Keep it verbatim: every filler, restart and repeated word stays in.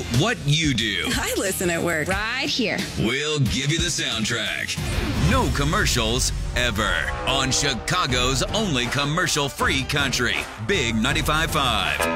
what you do. I listen at work. Right here. We'll give you the soundtrack. No commercials ever on Chicago's only commercial-free country. Big ninety-five point five.